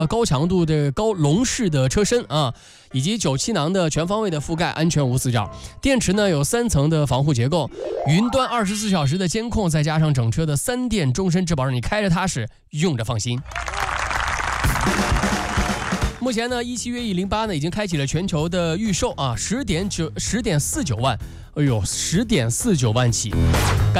高强度的高笼式的车身啊，以及9气囊的全方位的覆盖，安全无死角。电池呢有3层的防护结构，云端24小时的监控，再加上整车的3电终身质保，让你开着踏实，用着放心。目前呢，17悦翼08呢已经开启了全球的预售啊，10.49万，哎呦，10.49万起。